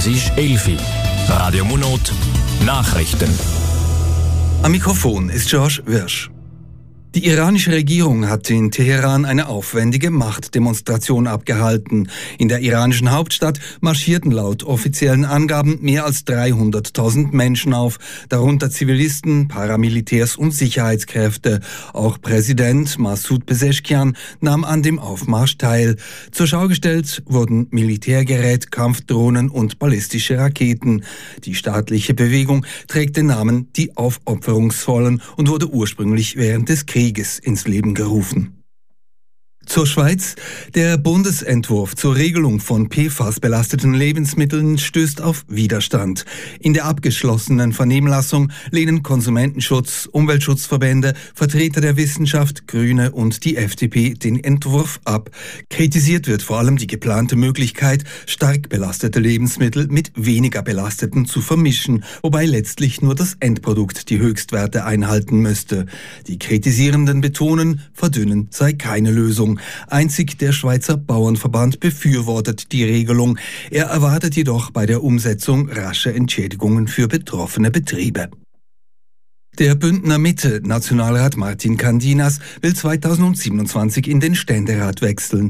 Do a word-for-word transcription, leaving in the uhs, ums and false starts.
Es ist elfi. Radio Monot, Nachrichten. Am Mikrofon ist George Wirsch. Die iranische Regierung hat in Teheran eine aufwendige Machtdemonstration abgehalten. In der iranischen Hauptstadt marschierten laut offiziellen Angaben mehr als dreihunderttausend Menschen auf, darunter Zivilisten, Paramilitärs und Sicherheitskräfte. Auch Präsident Massoud Pezeshkian nahm an dem Aufmarsch teil. Zur Schau gestellt wurden Militärgerät, Kampfdrohnen und ballistische Raketen. Die staatliche Bewegung trägt den Namen Die Aufopferungsvollen und wurde ursprünglich während des Krieges ins Leben gerufen. Zur Schweiz. Der Bundesentwurf zur Regelung von P F A S-belasteten Lebensmitteln stößt auf Widerstand. In der abgeschlossenen Vernehmlassung lehnen Konsumentenschutz, Umweltschutzverbände, Vertreter der Wissenschaft, Grüne und die F D P den Entwurf ab. Kritisiert wird vor allem die geplante Möglichkeit, stark belastete Lebensmittel mit weniger belasteten zu vermischen, wobei letztlich nur das Endprodukt die Höchstwerte einhalten müsste. Die Kritisierenden betonen, verdünnen sei keine Lösung. Einzig der Schweizer Bauernverband befürwortet die Regelung. Er erwartet jedoch bei der Umsetzung rasche Entschädigungen für betroffene Betriebe. Der Bündner Mitte-Nationalrat Martin Candinas will zweitausendsiebenundzwanzig in den Ständerat wechseln.